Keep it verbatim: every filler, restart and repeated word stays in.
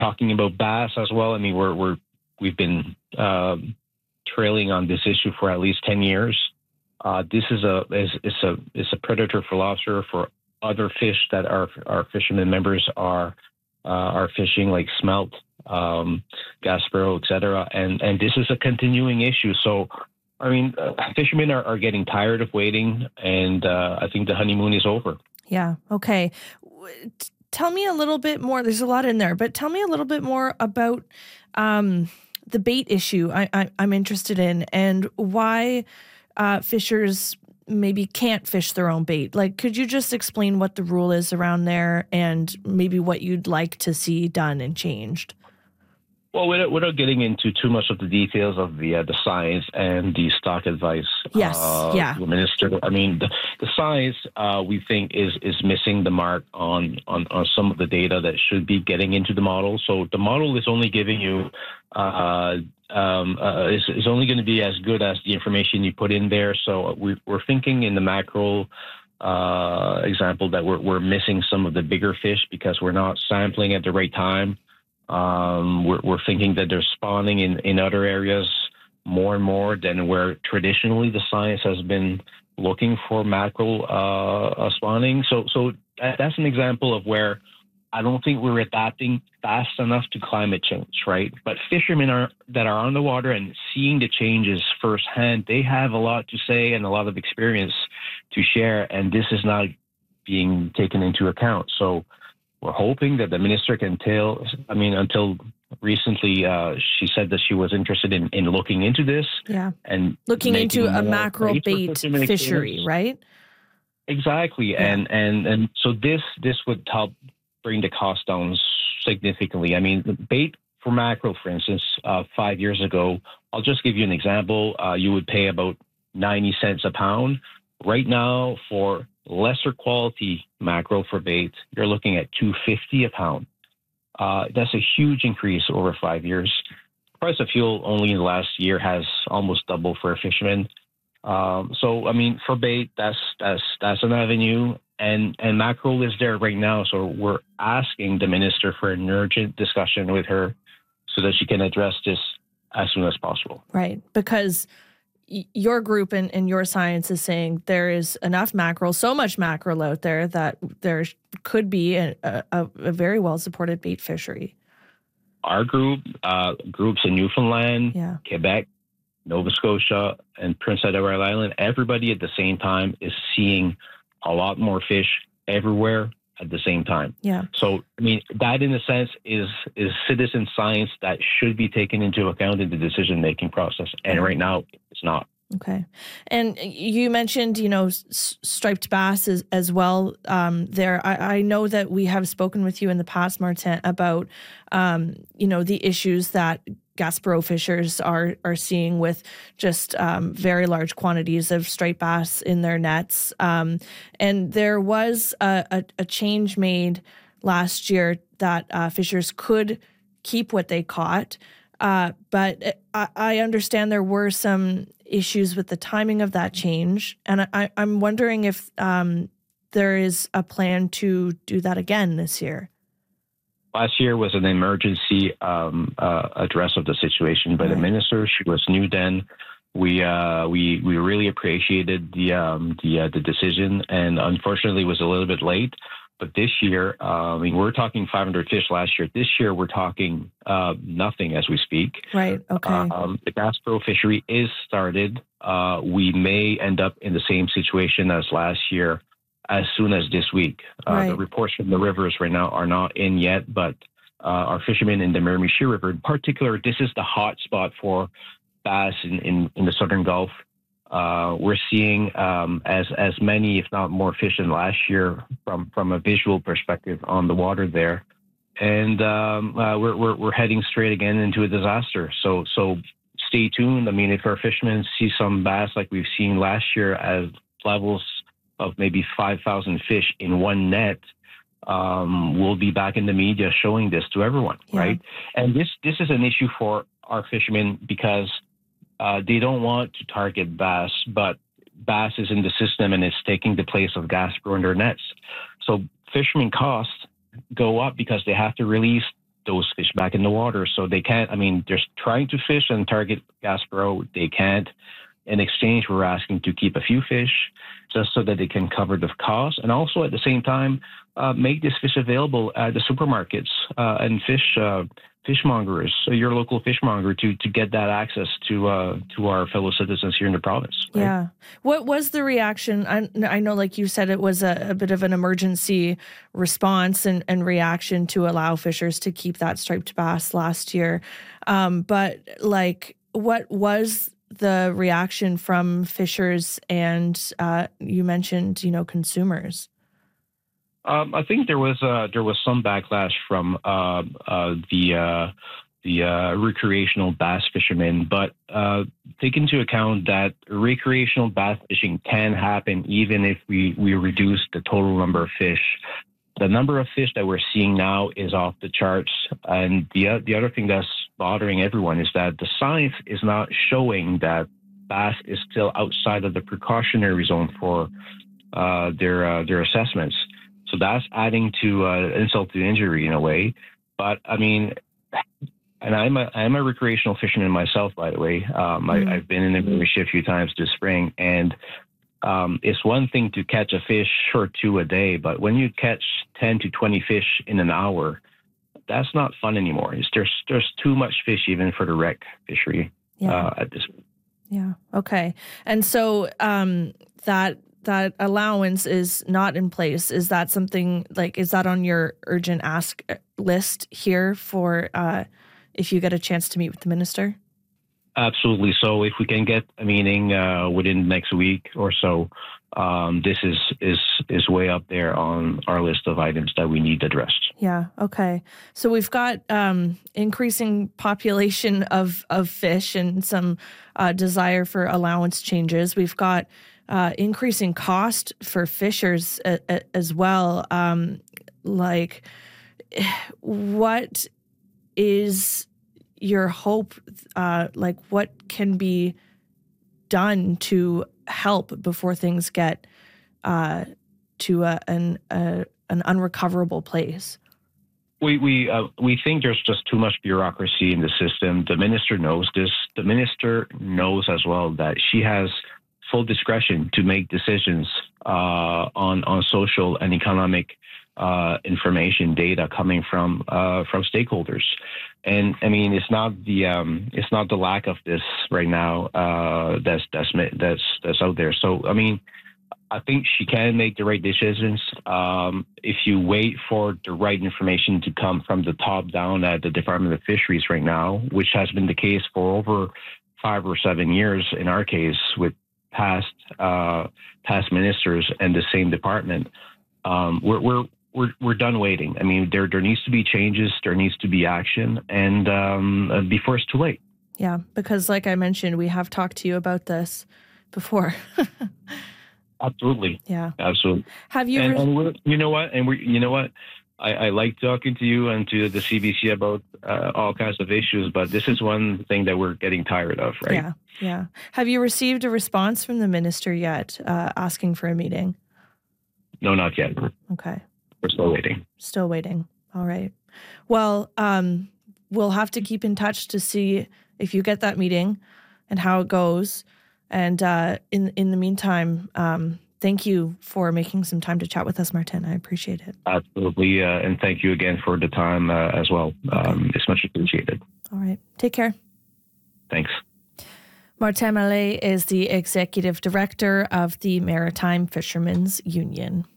talking about bass as well. I mean, we're we're we've been um, trailing on this issue for at least ten years. Uh, this is a is, is a is a predator for lobster for other fish that our our fishermen members are uh, are fishing, like smelt, um, Gaspereau, et cetera. And and this is a continuing issue. So, I mean, uh, fishermen are, are getting tired of waiting, and uh, I think the honeymoon is over. Yeah. Okay. Tell me a little bit more. There's a lot in there, but tell me a little bit more about um, the bait issue I, I, I'm interested in, and why uh, fishers maybe can't fish their own bait. Like, could you just explain what the rule is around there and maybe what you'd like to see done and changed? Well, without, without getting into too much of the details of the uh, the science and the stock advice, yes, uh, yeah, Minister. I mean, the, the science uh, we think is is missing the mark on, on on some of the data that should be getting into the model. So the model is only giving you uh, um, uh, is is only going to be as good as the information you put in there. So we, we're thinking in the mackerel uh, example that we're we're missing some of the bigger fish because we're not sampling at the right time. Um, we're, we're thinking that they're spawning in, in other areas more and more than where traditionally the science has been looking for mackerel uh, spawning. So, so that's an example of where I don't think we're adapting fast enough to climate change, right? But fishermen are that are on the water and seeing the changes firsthand, they have a lot to say and a lot of experience to share, and this is not being taken into account. So we're hoping that the minister can tell, I mean, until recently, uh, she said that she was interested in, in looking into this. Yeah. And looking into a mackerel bait fishery, right? Exactly. Yeah. And, and, and so this, this would help bring the cost down significantly. I mean, the bait for mackerel, for instance, uh, five years ago, I'll just give you an example. Uh, you would pay about ninety cents a pound. Right now, for lesser quality mackerel for bait, you're looking at two fifty a pound. Uh, that's a huge increase over five years. Price of fuel only in the last year has almost doubled for a fisherman. Um, so, I mean, for bait, that's that's that's an avenue, and and mackerel is there right now. So we're asking the minister for an urgent discussion with her so that she can address this as soon as possible. Right, because your group and, and your science is saying there is enough mackerel, so much mackerel out there that there could be a, a, a very well-supported bait fishery. Our group, uh, groups in Newfoundland, yeah. Quebec, Nova Scotia, and Prince Edward Island, everybody at the same time is seeing a lot more fish everywhere at the same time. Yeah. So, I mean, that in a sense is is citizen science that should be taken into account in the decision-making process. And right now, it's not. Okay. And you mentioned, you know, s- striped bass as, as well um, there. I, I know that we have spoken with you in the past, Martin, about, um, you know, the issues that Gaspereau fishers are are seeing with just um, very large quantities of striped bass in their nets. Um, and there was a, a, a change made last year that uh, fishers could keep what they caught. Uh, but I, I understand there were some issues with the timing of that change. And I, I'm wondering if um, there is a plan to do that again this year. Last year was an emergency um, uh, address of the situation by right. the minister. She was new then. We uh, we we really appreciated the um, the uh, the decision, and unfortunately, it was a little bit late. But this year, uh, I mean, we're talking five hundred fish last year. This year, we're talking uh, nothing as we speak. Right. Okay. Um, the Gaspereau fishery is started. Uh, we may end up in the same situation as last year as soon as this week. Uh, right. The reports from the rivers right now are not in yet, but uh, our fishermen in the Miramichi River, in particular, this is the hot spot for bass in, in, in the Southern Gulf. Uh, we're seeing um, as as many, if not more, fish than last year from, from a visual perspective on the water there, and um, uh, we're, we're we're heading straight again into a disaster. So so stay tuned. I mean, if our fishermen see some bass like we've seen last year at levels of maybe five thousand fish in one net, um, we'll be back in the media showing this to everyone, yeah. right? And this this is an issue for our fishermen because Uh, they don't want to target bass, but bass is in the system and it's taking the place of Gaspereau in their nets. So fishermen costs go up because they have to release those fish back in the water. So they can't, I mean, they're trying to fish and target Gaspereau. They can't. In exchange, we're asking to keep a few fish just so that they can cover the cost. And also at the same time, uh, make this fish available at the supermarkets uh, and fish uh, fishmongers, so your local fishmonger, to to get that access to uh, to our fellow citizens here in the province. Right? Yeah. What was the reaction? I, I know, like you said, it was a, a bit of an emergency response and, and reaction to allow fishers to keep that striped bass last year. Um, but like, what was the reaction from fishers and uh, you mentioned, you know, consumers? Um, I think there was uh, there was some backlash from uh, uh, the uh, the uh, recreational bass fishermen, but uh, take into account that recreational bass fishing can happen even if we, we reduce the total number of fish. The number of fish that we're seeing now is off the charts, and the the other thing that's bothering everyone is that the science is not showing that bass is still outside of the precautionary zone for uh, their uh, their assessments. So that's adding to uh, insult to injury in a way. But I mean, and I'm a I'm a recreational fisherman myself, by the way. Um, mm. I, I've been in the Mauritia a few times this spring, and um, it's one thing to catch a fish or two a day, but when you catch ten to twenty fish in an hour, that's not fun anymore. It's, there's there's too much fish even for the rec fishery yeah. uh, at this point. Yeah. Okay. And so um, that. that allowance is not in place. Is that something like, is that on your urgent ask list here for uh, if you get a chance to meet with the minister? Absolutely. So if we can get a meeting uh, within the next week or so, um, this is, is, is way up there on our list of items that we need addressed. Yeah. Okay. So we've got um, increasing population of, of fish and some uh, desire for allowance changes. We've got Uh, increasing cost for fishers a, a, as well. Um, like, what is your hope? Uh, like, what can be done to help before things get uh, to a, an a, an unrecoverable place? We we uh, we think there's just too much bureaucracy in the system. The minister knows this. The minister knows as well that she has full discretion to make decisions uh, on on social and economic uh, information data coming from uh, from stakeholders, and I mean it's not the um, it's not the lack of this right now uh, that's that's that's that's out there. So I mean, I think she can make the right decisions um, if you wait for the right information to come from the top down at the Department of Fisheries right now, which has been the case for over five or seven years in our case with past uh, past ministers and the same department. Um, we're we're we're we're done waiting. I mean, there there needs to be changes. There needs to be action, and um, before it's too late. Yeah, because like I mentioned, we have talked to you about this before. Absolutely. Yeah. Absolutely. Have you? And, Re- and we're, you know what? And we, you know what? I, I like talking to you and to the C B C about uh, all kinds of issues, but this is one thing that we're getting tired of, right? Yeah, yeah. Have you received a response from the minister yet uh, asking for a meeting? No, not yet. Okay. We're still waiting. Still waiting. All right. Well, um, we'll have to keep in touch to see if you get that meeting and how it goes. And uh, in in the meantime, um, thank you for making some time to chat with us, Martin. I appreciate it. Absolutely. Uh, and thank you again for the time uh, as well. Okay. Um, it's much appreciated. All right. Take care. Thanks. Martin Mallet is the Executive Director of the Maritime Fishermen's Union.